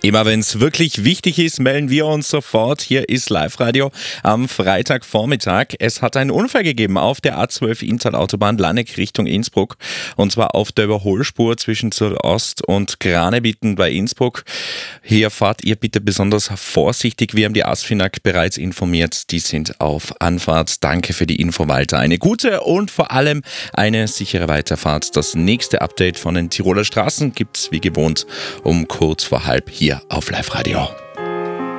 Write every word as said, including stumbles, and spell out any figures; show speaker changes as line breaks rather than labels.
Immer wenn es wirklich wichtig ist, melden wir uns sofort. Hier ist Live-Radio am Freitagvormittag. Es hat einen Unfall gegeben auf der A zwölf Inntal-Autobahn Lanneck Richtung Innsbruck. Und zwar auf der Überholspur zwischen zur Ost- und Granebitten bei Innsbruck. Hier fahrt ihr bitte besonders vorsichtig. Wir haben die ASFINAG bereits informiert. Die sind auf Anfahrt. Danke für die Info, Walter. Eine gute und vor allem eine sichere Weiterfahrt. Das nächste Update von den Tiroler Straßen gibt's wie gewohnt um kurz vor halb hier auf Live-Radio.